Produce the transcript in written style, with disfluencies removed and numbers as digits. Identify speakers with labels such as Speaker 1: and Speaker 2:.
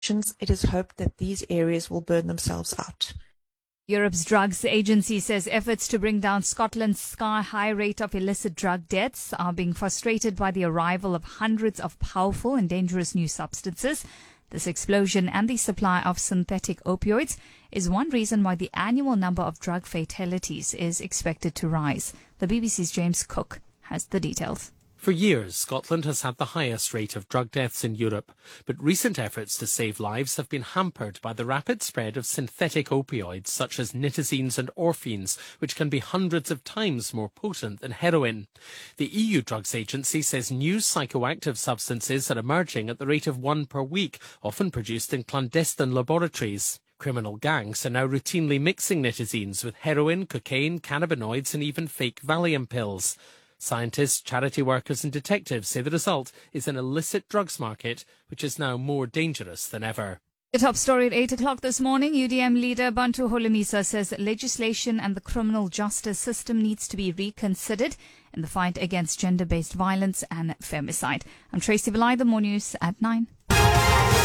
Speaker 1: it is hoped that these areas will burn themselves out.
Speaker 2: Europe's drugs agency says efforts to bring down Scotland's sky-high rate of illicit drug deaths are being frustrated by the arrival of hundreds of powerful and dangerous new substances. This explosion and the supply of synthetic opioids is one reason why the annual number of drug fatalities is expected to rise. The BBC's James Cook has the details.
Speaker 3: For years, Scotland has had the highest rate of drug deaths in Europe, but recent efforts to save lives have been hampered by the rapid spread of synthetic opioids such as nitazines and orphines, which can be hundreds of times more potent than heroin. The EU Drugs Agency says new psychoactive substances are emerging at the rate of one per week, often produced in clandestine laboratories. Criminal gangs are now routinely mixing nitazines with heroin, cocaine, cannabinoids and even fake Valium pills. Scientists, charity workers and detectives say the result is an illicit drugs market which is now more dangerous than ever.
Speaker 2: The top story at 8 o'clock this morning, UDM leader Bantu Holomisa says that legislation and the criminal justice system needs to be reconsidered in the fight against gender-based violence and femicide. I'm Tracy Belay, the More News at 9.